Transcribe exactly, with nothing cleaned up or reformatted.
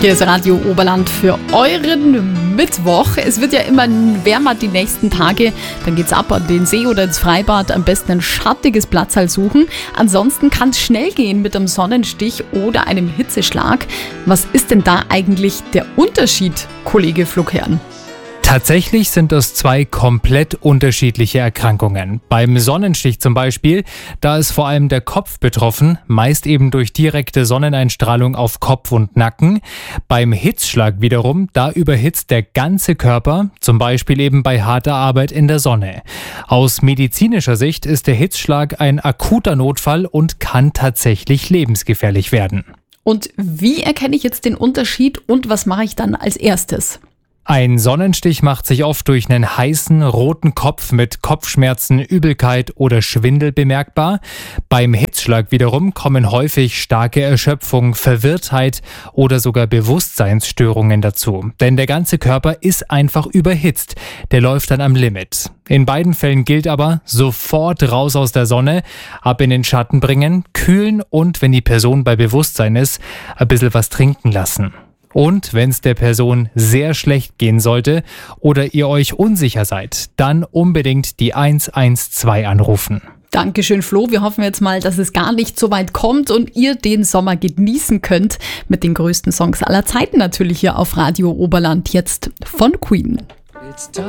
Hier ist Radio Oberland für euren Mittwoch. Es wird ja immer wärmer die nächsten Tage. Dann geht's ab an den See oder ins Freibad. Am besten ein schattiges Platzal suchen. Ansonsten kann es schnell gehen mit einem Sonnenstich oder einem Hitzeschlag. Was ist denn da eigentlich der Unterschied, Kollege Flugherrn? Tatsächlich sind das zwei komplett unterschiedliche Erkrankungen. Beim Sonnenstich zum Beispiel, da ist vor allem der Kopf betroffen, meist eben durch direkte Sonneneinstrahlung auf Kopf und Nacken. Beim Hitzschlag wiederum, da überhitzt der ganze Körper, zum Beispiel eben bei harter Arbeit in der Sonne. Aus medizinischer Sicht ist der Hitzschlag ein akuter Notfall und kann tatsächlich lebensgefährlich werden. Und wie erkenne ich jetzt den Unterschied und was mache ich dann als erstes? Ein Sonnenstich macht sich oft durch einen heißen, roten Kopf mit Kopfschmerzen, Übelkeit oder Schwindel bemerkbar. Beim Hitzschlag wiederum kommen häufig starke Erschöpfung, Verwirrtheit oder sogar Bewusstseinsstörungen dazu. Denn der ganze Körper ist einfach überhitzt. Der läuft dann am Limit. In beiden Fällen gilt aber, sofort raus aus der Sonne, ab in den Schatten bringen, kühlen und, wenn die Person bei Bewusstsein ist, ein bisschen was trinken lassen. Und wenn es der Person sehr schlecht gehen sollte oder ihr euch unsicher seid, dann unbedingt die eins eins zwei anrufen. Dankeschön, Flo. Wir hoffen jetzt mal, dass es gar nicht so weit kommt und ihr den Sommer genießen könnt mit den größten Songs aller Zeiten natürlich hier auf Radio Oberland, jetzt von Queen.